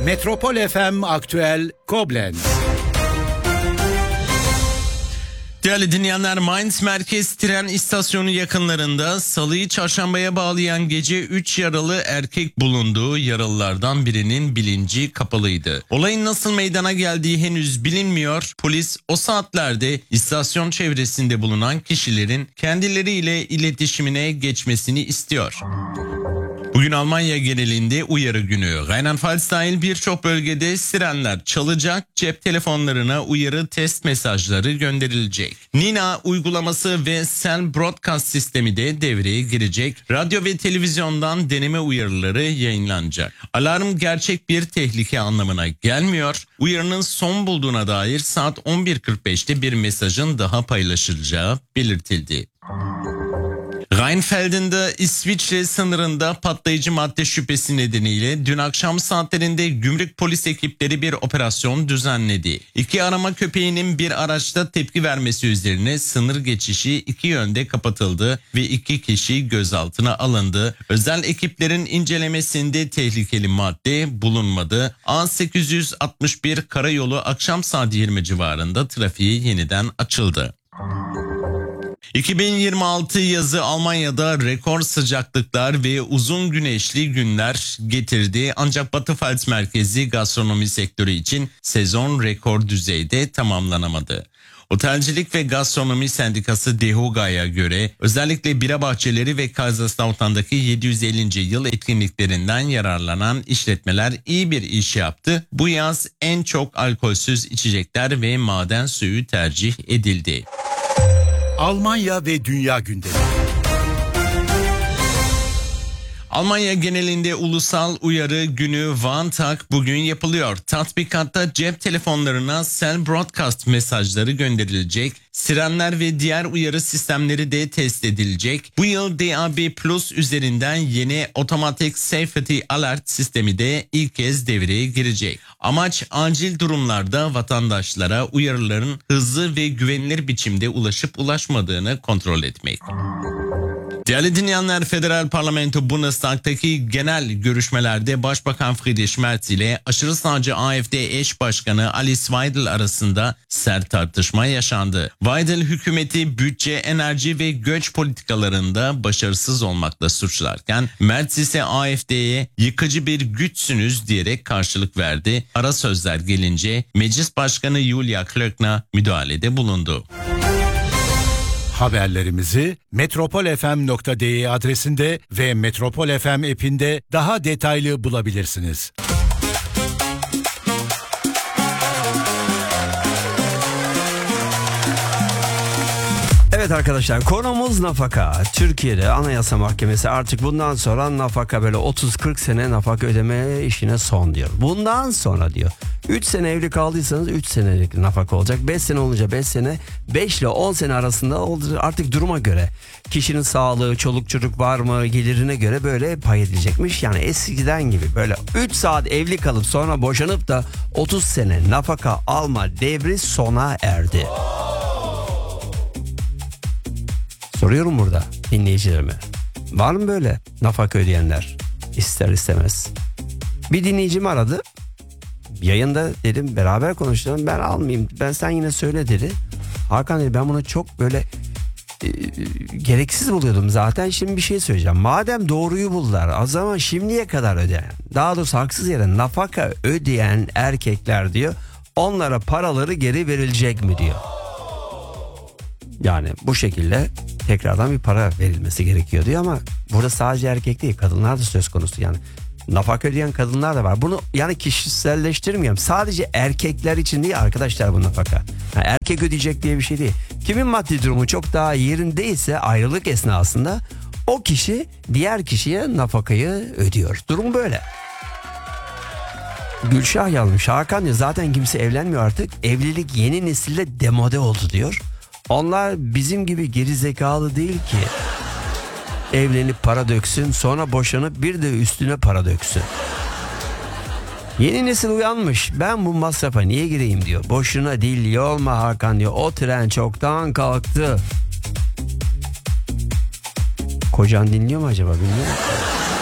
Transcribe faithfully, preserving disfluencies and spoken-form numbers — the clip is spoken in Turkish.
Metropol F M Aktüel Koblenz. Değerli dinleyenler, Mainz Merkez tren istasyonu yakınlarında Salı'yı çarşambaya bağlayan gece üç yaralı erkek bulunduğu. Yaralılardan birinin bilinci kapalıydı. Olayın nasıl meydana geldiği henüz bilinmiyor. Polis o saatlerde istasyon çevresinde bulunan kişilerin kendileriyle iletişimine geçmesini istiyor. Bugün Almanya genelinde uyarı günü. Rheinland-Pfalz dahil birçok bölgede sirenler çalacak, cep telefonlarına uyarı test mesajları gönderilecek. Nina uygulaması ve Cell Broadcast sistemi de devreye girecek. Radyo ve televizyondan deneme uyarıları yayınlanacak. Alarm gerçek bir tehlike anlamına gelmiyor. Uyarının son bulduğuna dair saat on bir kırk beşte bir mesajın daha paylaşılacağı belirtildi. Rheinfelden'de İsviçre sınırında patlayıcı madde şüphesi nedeniyle dün akşam saatlerinde gümrük polis ekipleri bir operasyon düzenledi. İki arama köpeğinin bir araçta tepki vermesi üzerine sınır geçişi iki yönde kapatıldı ve iki kişi gözaltına alındı. Özel ekiplerin incelemesinde tehlikeli madde bulunmadı. A sekiz yüz altmış bir karayolu akşam saat yirmi civarında trafiğe yeniden açıldı. iki bin yirmi altı yazı Almanya'da rekor sıcaklıklar ve uzun güneşli günler getirdi. Ancak Batı Pfalz merkezi gastronomi sektörü için sezon rekor düzeyde tamamlanamadı. Otelcilik ve Gastronomi Sendikası DEHUGA'ya göre özellikle bira bahçeleri ve Kaiserslautern'daki yedi yüz ellinci yıl etkinliklerinden yararlanan işletmeler iyi bir iş yaptı. Bu yaz en çok alkolsüz içecekler ve maden suyu tercih edildi. Almanya ve Dünya gündemi. Almanya genelinde ulusal uyarı günü Warntag bugün yapılıyor. Tatbikatta cep telefonlarına Cell Broadcast mesajları gönderilecek. Sirenler ve diğer uyarı sistemleri de test edilecek. Bu yıl D A B Plus üzerinden yeni Automatic Safety Alert sistemi de ilk kez devreye girecek. Amaç acil durumlarda vatandaşlara uyarıların hızlı ve güvenilir biçimde ulaşıp ulaşmadığını kontrol etmek. Değerli dinleyenler, Federal Parlamento Bundestag'taki genel görüşmelerde Başbakan Friedrich Merz ile aşırı sağcı A F D eş başkanı Alice Weidel arasında sert tartışma yaşandı. Weidel hükümeti bütçe, enerji ve göç politikalarında başarısız olmakla suçlarken Merz ise A F D'ye yıkıcı bir güçsünüz diyerek karşılık verdi. Ara sözler gelince Meclis Başkanı Julia Klöckner müdahalede bulundu. Haberlerimizi metropol f m nokta d e adresinde ve Metropol F M app'inde daha detaylı bulabilirsiniz. Evet arkadaşlar, konumuz nafaka. Türkiye'de Anayasa Mahkemesi artık bundan sonra nafaka böyle otuz kırk sene nafaka ödeme işine son diyor. Bundan sonra diyor. üç sene evli kaldıysanız üç senelik nafaka olacak. beş sene olunca beş sene, beş ile on sene arasında artık duruma göre. Kişinin sağlığı, çoluk çocuk var mı, gelirine göre böyle pay edilecekmiş. Yani eskiden gibi böyle üç saat evli kalıp sonra boşanıp da otuz sene nafaka alma devri sona erdi. Soruyorum burada dinleyicilerime. Var mı böyle nafaka ödeyenler? İster istemez. Bir dinleyicim aradı. Yayında dedim beraber konuşalım, ben almayayım, ben sen yine söyle dedi. Hakan dedi, ben bunu çok böyle e, gereksiz buluyordum zaten, şimdi bir şey söyleyeceğim. Madem doğruyu buldular, o zaman şimdiye kadar ödeyen, daha doğrusu haksız yere nafaka ödeyen erkekler diyor, onlara paraları geri verilecek mi diyor. Yani bu şekilde tekrardan bir para verilmesi gerekiyor diyor ama burada sadece erkek değil, kadınlar da söz konusu. Yani nafaka ödeyen kadınlar da var. Bunu yani kişiselleştirmiyorum. Sadece erkekler için değil arkadaşlar bu nafaka. Yani erkek ödeyecek diye bir şey değil. Kimin maddi durumu çok daha yerindeyse ayrılık esnasında o kişi diğer kişiye nafakayı ödüyor. Durum böyle. Gülşah yazmış. Hakan diyor, zaten kimse evlenmiyor artık. Evlilik yeni nesilde demode oldu diyor. Onlar bizim gibi geri zekalı değil ki. Evlenip para döksün, sonra boşanıp bir de üstüne para döksün. Yeni nesil uyanmış. Ben bu masrafa niye gireyim diyor. Boşuna değil, yorma Hakan diyor. O tren çoktan kalktı. Kocan dinliyor mu acaba, bilmiyorum.